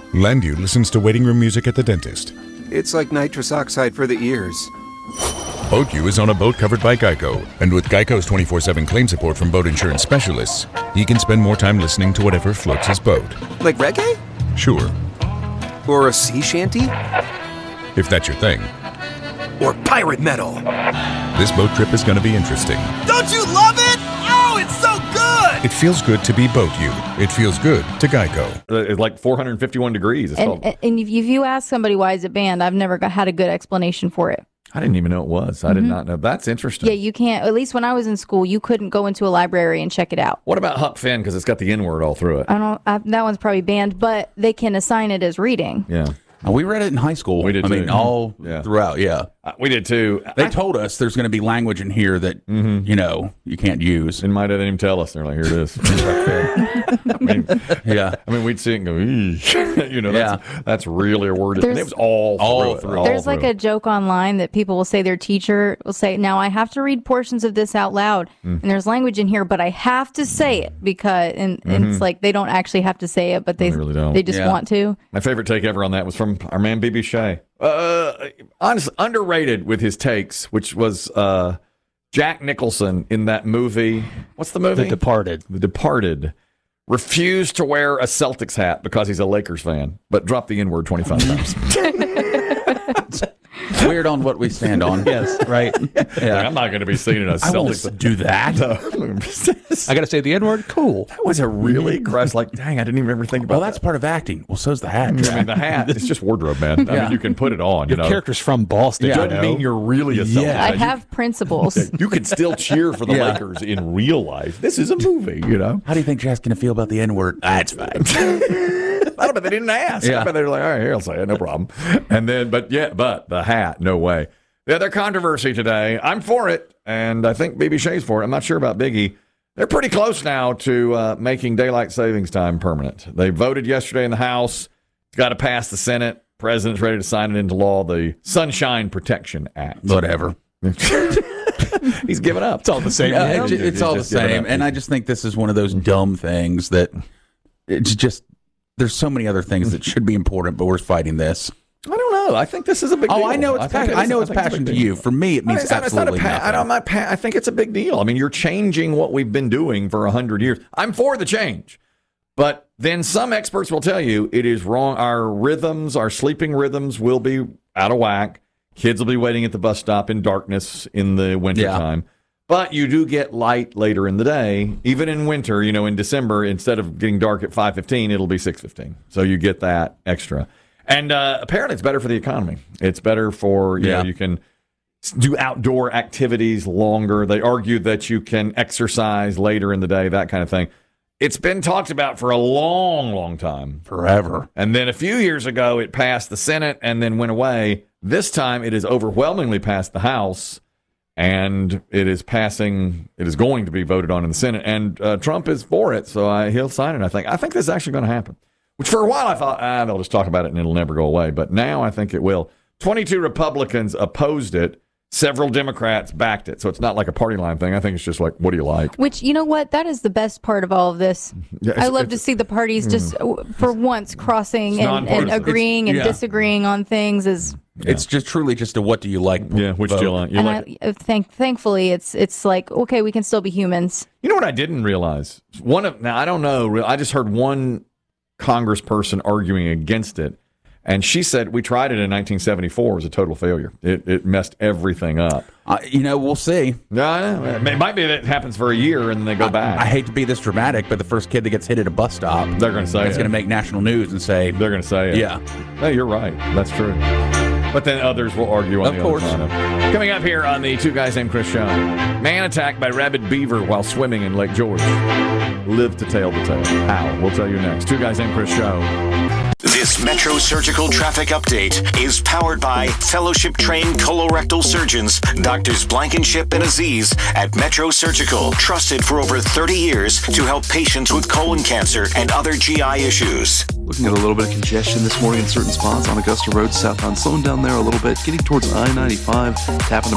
Landu listens to waiting room music at the dentist. It's like nitrous oxide for the ears. BoatU is on a boat covered by Geico, and with Geico's 24/7 claim support from boat insurance specialists, he can spend more time listening to whatever floats his boat. Like reggae? Sure, Or a sea shanty? if that's your thing. Or pirate metal? This boat trip is going to be interesting. Don't you love it? Oh, it's so good! It feels good to be BoatU. It feels good to Geico. It's like 451 degrees. It's called. And if you ask somebody why is it banned, I've never had a good explanation for it. I didn't even know it was. I did not know. That's interesting. Yeah, you can't. At least when I was in school, you couldn't go into a library and check it out. What about Huck Finn? Because it's got the N-word all through it. That one's probably banned, but they can assign it as reading. Yeah. We read it in high school. We did I mean, too. all Yeah. throughout, yeah. We did too. They told us there's going to be language in here that, you know, you can't use. And might didn't even tell us. They're like, here it is. Yeah. I mean, we'd see it and go, "Eesh." You know, that's really a word. And it was all through. There's like a joke online that people will say their teacher will say, now I have to read portions of this out loud, and there's language in here, but I have to say it because, and it's like they don't actually have to say it, but they really don't. They just want to. My favorite take ever on that was from our man B.B. Shea. Honestly, underrated with his takes, which was Jack Nicholson in that movie. What's the movie? The Departed. The Departed. Refused to wear a Celtics hat because he's a Lakers fan, but dropped the N-word 25 times. Weird on what we stand on. Yes, right. Yeah. Like, I'm not going to be seen in a I won't Celtics. do that. I got to say the N-word. Cool. That was a really gross. Like, dang, I didn't even ever think about. Well, that's part of acting. Well, so's the hat. I mean, the hat. It's just wardrobe, man. I mean, you can put it on. You Your know, character's from Boston. it doesn't mean you're really a Celtics. Yeah. I fan. have principles. You can still cheer for the Yeah. Lakers in real life. This is a movie, you know. How do you think Jack's going to feel about the N-word? That's fine. I don't know, but they didn't ask. Yeah. But they're like, all right, here, I'll say it, no problem. And then, but the hat, no way. The other controversy today, I'm for it, and I think BB Shea's for it. I'm not sure about Biggie. They're pretty close now to making daylight savings time permanent. They voted yesterday in the House. It's got to pass the Senate. President's ready to sign it into law, the Sunshine Protection Act. Whatever. He's given up. It's all the same. Yeah, man. it's all the just given same. up. And I just think this is one of those dumb things that it's just, there's so many other things that should be important, but we're fighting this. I don't know. I think this is a big deal. Oh, I know it's passion. I know it's passion to you. For me, it means absolutely nothing. I think it's a big deal. I mean, you're changing what we've been doing for 100 years. I'm for the change. But then some experts will tell you it is wrong. Our rhythms, our sleeping rhythms will be out of whack. Kids will be waiting at the bus stop in darkness in the wintertime. But you do get light later in the day. Even in winter, you know, in December, instead of getting dark at 5:15, it'll be 6:15. So you get that extra. And apparently it's better for the economy. It's better for, you know, you can do outdoor activities longer. They argue that you can exercise later in the day, that kind of thing. It's been talked about for a long, long time. Forever. And then a few years ago, it passed the Senate and then went away. This time, it is overwhelmingly passed the House, and it is going to be voted on in the Senate. And Trump is for it, so he'll sign it, I think. I think this is actually going to happen. Which for a while I thought, they'll just talk about it and it'll never go away. But now I think it will. 22 Republicans opposed it. Several Democrats backed it. So it's not like a party line thing. I think it's just like, what do you like? Which, you know what? That is the best part of all of this. Yeah, I love to see the parties just, for once, crossing and agreeing and disagreeing on things. It's just truly just a what do you like? Yeah, which do you like? You like thankfully, it's like, okay, we can still be humans. You know what I didn't realize? Now, I don't know. I just heard one congressperson arguing against it. And she said, we tried it in 1974. It was a total failure. It messed everything up. We'll see. No, it might be that it happens for a year and then they go back. I hate to be this dramatic, but the first kid that gets hit at a bus stop, they're going to say it's going to make national news and say, they're going to say it. Yeah. Hey, you're right. That's true. But then others will argue on the other side of it. Coming up here on the Two Guys Named Chris show, man attacked by rabid beaver while swimming in Lake George. Live to tell the tale. How? We'll tell you next. Two Guys Named Chris show. This Metro Surgical Traffic Update is powered by fellowship-trained colorectal surgeons, Doctors Blankenship and Aziz at Metro Surgical, trusted for over 30 years to help patients with colon cancer and other GI issues. Looking at a little bit of congestion this morning in certain spots on Augusta Road southbound, slowing down there a little bit, getting towards I-95, tapping